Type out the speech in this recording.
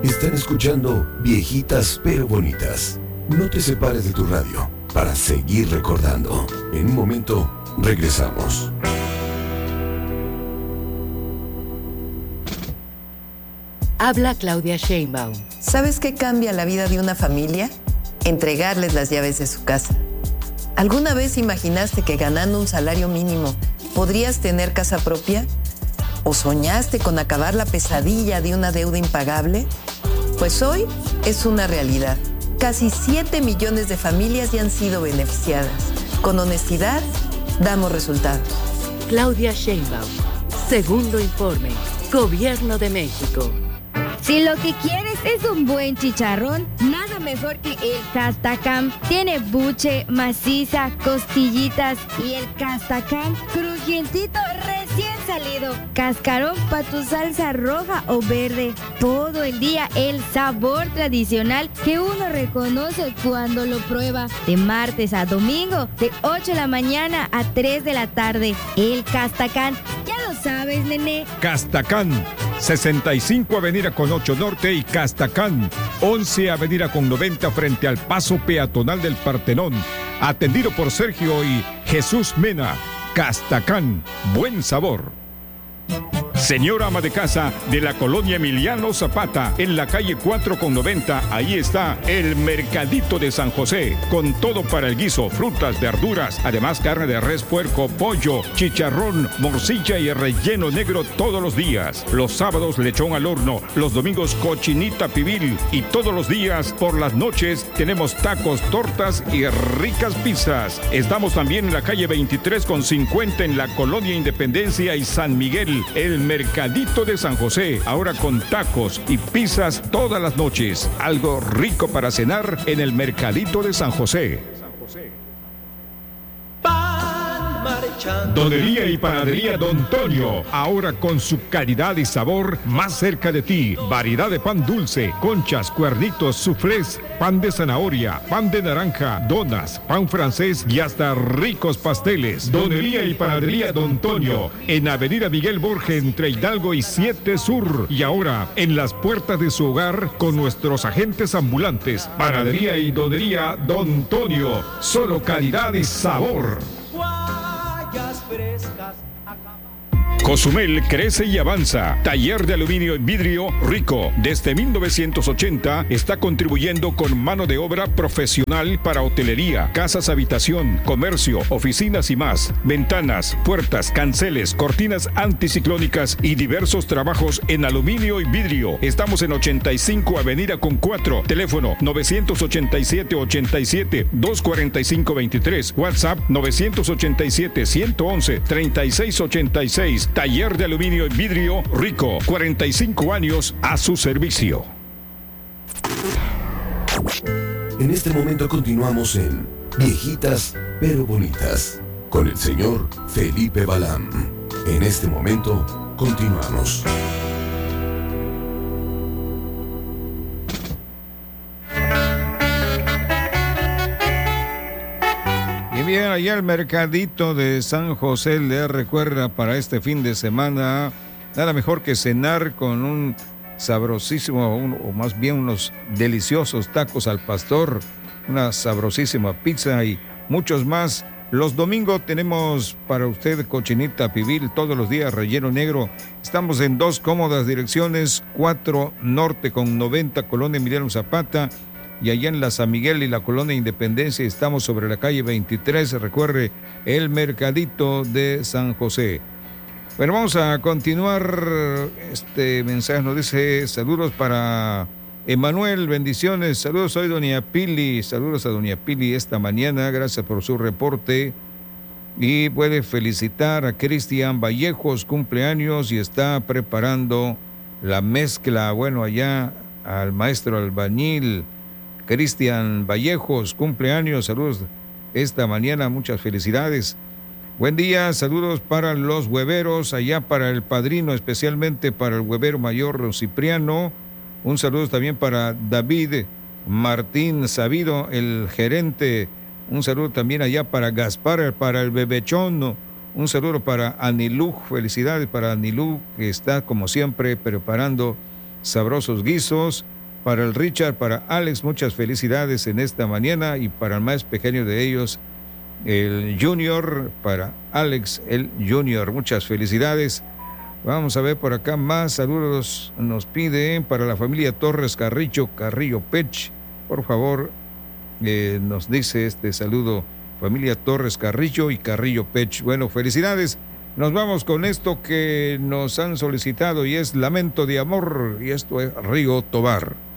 Están escuchando Viejitas pero Bonitas. No te separes de tu radio para seguir recordando. En un momento, regresamos. Habla Claudia Sheinbaum. ¿Sabes qué cambia la vida de una familia? Entregarles las llaves de su casa. ¿Alguna vez imaginaste que ganando un salario mínimo podrías tener casa propia? ¿O soñaste con acabar la pesadilla de una deuda impagable? Pues hoy es una realidad. Casi 7 millones de familias ya han sido beneficiadas. Con honestidad, damos resultados. Claudia Sheinbaum. Segundo informe. Gobierno de México. Si lo que quieres es un buen chicharrón, nada mejor que el Castacam. Tiene buche, maciza, costillitas y el Castacam crujientito recién salido. Cascarón para tu salsa roja o verde. Todo el día el sabor tradicional que uno reconoce cuando lo prueba. De martes a domingo, de 8 de la mañana a 3 de la tarde. El Castacam, ya lo sabes, nene. Castacam, 65 Avenida con 8 Norte y Castacam, 11 Avenida con 90 frente al paso peatonal del Partenón. Atendido por Sergio y Jesús Mena. Castacam, buen sabor. Señora ama de casa de la colonia Emiliano Zapata, en la calle 4 con 90, ahí está el Mercadito de San José, con todo para el guiso, frutas, verduras, además carne de res, puerco, pollo, chicharrón, morcilla y relleno negro todos los días. Los sábados lechón al horno, los domingos cochinita pibil y todos los días por las noches tenemos tacos, tortas y ricas pizzas. Estamos también en la calle 23 con 50 en la colonia Independencia y San Miguel, el Mercadito de San José, ahora con tacos y pizzas todas las noches. Algo rico para cenar en el Mercadito de San José. Donería y panadería Don Tonio, ahora con su calidad y sabor más cerca de ti. Variedad de pan dulce, conchas, cuernitos, soufflés, pan de zanahoria, pan de naranja, donas, pan francés y hasta ricos pasteles. Donería y panadería Don Tonio, en Avenida Miguel Borges entre Hidalgo y 7 Sur. Y ahora en las puertas de su hogar con nuestros agentes ambulantes. Panadería y donería Don Tonio, solo calidad y sabor. Cozumel crece y avanza. Taller de aluminio y vidrio Rico. Desde 1980 está contribuyendo con mano de obra profesional para hotelería, casas habitación, comercio, oficinas y más. Ventanas, puertas, canceles, cortinas anticiclónicas y diversos trabajos en aluminio y vidrio. Estamos en 85 Avenida con 4. Teléfono 987-87-245-23. WhatsApp 987-111-3686. Taller de aluminio y vidrio Rico, 45 años a su servicio. En este momento continuamos en Viejitas pero Bonitas con el señor Felipe Balam. En este momento continuamos. Bien, allá el Mercadito de San José le recuerda para este fin de semana, nada mejor que cenar con un sabrosísimo, o más bien unos deliciosos tacos al pastor, una sabrosísima pizza y muchos más. Los domingos tenemos para usted cochinita pibil, todos los días relleno negro. Estamos en 2 cómodas direcciones, 4 Norte con 90, Colonia Emiliano Zapata. Y allá en la San Miguel y la Colonia Independencia estamos sobre la calle 23, recuerde, el Mercadito de San José. Bueno, vamos a continuar. Este mensaje nos dice: saludos para Emanuel, bendiciones, saludos, soy doña Pili, saludos a doña Pili esta mañana, gracias por su reporte. Y puede felicitar a Cristian Vallejos, cumpleaños y está preparando la mezcla, bueno, allá al maestro albañil Cristian Vallejos, cumpleaños, saludos esta mañana, muchas felicidades. Buen día, saludos para los hueveros, allá para el padrino, especialmente para el huevero mayor Cipriano. Un saludo también para David Martín Sabido, el gerente. Un saludo también allá para Gaspar, para el bebechón. Un saludo para Anilú, felicidades para Anilú, que está como siempre preparando sabrosos guisos. Para el Richard, para Alex, muchas felicidades en esta mañana, y para el más pequeño de ellos, el Junior, para Alex, el Junior, muchas felicidades. Vamos a ver por acá más saludos. Nos piden para la familia Torres Carrillo Pech, por favor, nos dice este saludo, familia Torres Carrillo y Carrillo Pech. Bueno, felicidades. Nos vamos con esto que nos han solicitado y es Lamento de Amor, y esto es Río Tobar.